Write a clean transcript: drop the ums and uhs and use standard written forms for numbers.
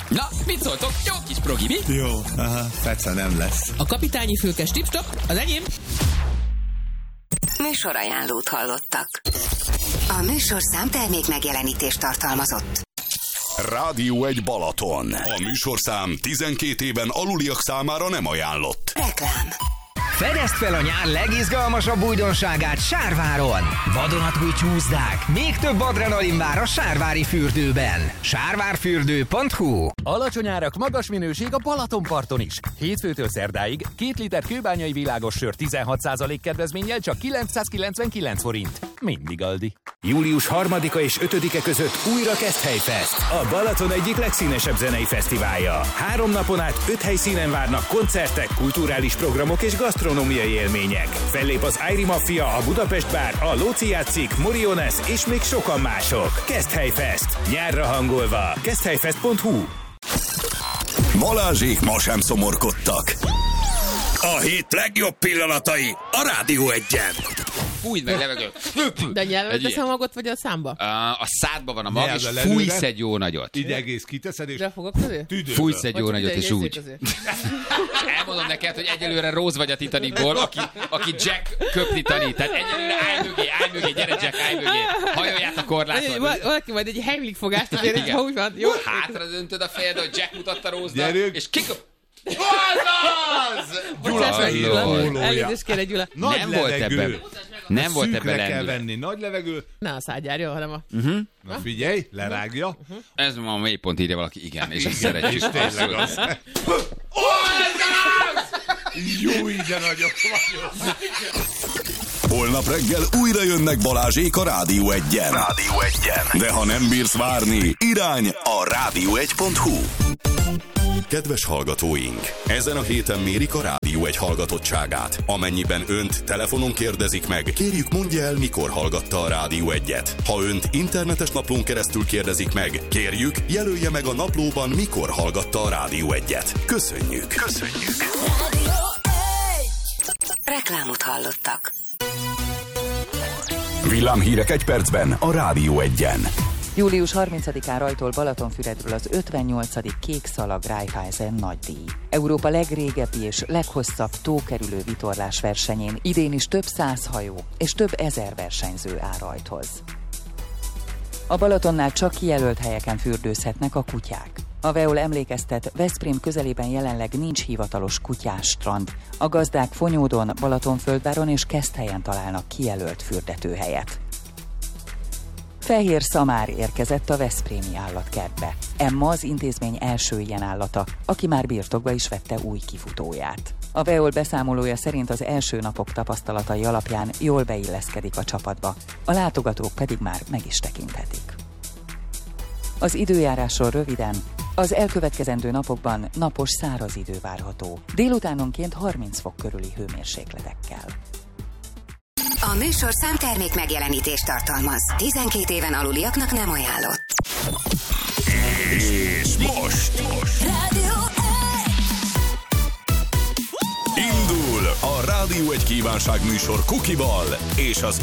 Na, mit szóltok? Jó kis progi, mi? Jó, Feca nem lesz. A kapitányi fülkes tipstop, az enyém. Műsorajánlót hallottak. A műsorszám termék megjelenítést tartalmazott. Rádió 1 Balaton. A műsorszám 12 éven aluliak számára nem ajánlott. Reklám. Fedezd fel a nyár legizgalmasabb újdonságát Sárváron! Vadonatúj csúszdák, még több adrenalin vár a Sárvári fürdőben. Sárvárfürdő.hu. Alacsony árak, magas minőség a Balatonparton is. Hétfőtől szerdáig 2 liter kőbányai világos sör 16% kedvezménnyel csak 999 forint. Mindig Aldi. Július 3-a és 5-e között újra Keszthelyfest, a Balaton egyik legszínesebb zenei fesztiválja. 3 napon át 5 helyszínen várnak koncertek, kulturális programok és gasztronómiai élmények. Fellép az Airi Mafia, a Budapest Bár, a Lóci játszik, Moriones és még sokan mások. Keszthelyfest. Nyárra hangolva. Keszthelyfest.hu. Balázsék ma sem szomorkodtak. A hét legjobb pillanatai a Rádió 1-en. Fújd meg levegő. De nyelved tesz a magot, vagy a számba? A szádba van a mag, és fújsz egy jó nagyot. Így egész kiteszed, és De fogok közé? tüdőből. Fújsz egy jó nagyot, és úgy. Közé. Elmondom neked, hogy egyelőre Rose vagy a Titanicból, aki Jack köpni tanít. Tehát egyelőre állj mögé, gyere Jack, állj mögé. Hajolját a korlátot. Valaki majd egy Heimlich fogást azért, ha úgy van. Jó? Hátra döntöd a fejed, hogy Jack mutatta Rose-nak, Gyerünk. és kikap. Bocsáss meg, Gyula. Gyula. Elnézést kérek, Gyula. Nagy Nem volt levegő. ebben. Nem volt ebben Szűkre kell lendület. venni. Nagy levegő. Ne a szádjár, jó, hanem a... Na figyelj, lerágja. Ez ma a mélypont, írja valaki, igen, és ezt szeretjük. És tényleg az. Jó, de nagyok vagyok. Holnap reggel újra jönnek Balázsék a Rádió 1-en. Rádió 1-en. De ha nem bírsz várni, irány a rádió1.hu. Kedves hallgatóink! Ezen a héten mérik a Rádió 1 hallgatottságát. Amennyiben önt telefonon kérdezik meg, kérjük mondja el, mikor hallgatta a Rádió 1-et. Ha önt internetes naplón keresztül kérdezik meg, kérjük, jelölje meg a naplóban, mikor hallgatta a Rádió 1-et. Köszönjük! Köszönjük! Reklámot hallottak. Villámhírek egy percben a Rádió 1-en. Július 30-án rajtol Balatonfüredről az 58. Kék Szalag Raiffeisen nagydíj. Európa legrégebbi és leghosszabb tókerülő vitorlás versenyén idén is több 100 hajó és több 1000 versenyző áll rajthoz. A Balatonnál csak kijelölt helyeken fürdőzhetnek a kutyák. A Veol emlékeztet, Veszprém közelében jelenleg nincs hivatalos kutyás strand. A gazdák Fonyódon, Balatonföldváron és Keszthelyen találnak kijelölt fürdetőhelyet. Fehér szamár érkezett a veszprémi állatkertbe. Emma az intézmény első ilyen állata, aki már birtokba is vette új kifutóját. A Veol beszámolója szerint az első napok tapasztalatai alapján jól beilleszkedik a csapatba, a látogatók pedig már meg is tekinthetik. Az időjárásról röviden, az elkövetkezendő napokban napos száraz idő várható, délutánonként 30 fok körüli hőmérsékletekkel. A műsorszám termék megjelenítést tartalmaz. 12 éven aluliaknak nem ajánlott. És most indul a Rádió 1 kívánságműsor Kukival és az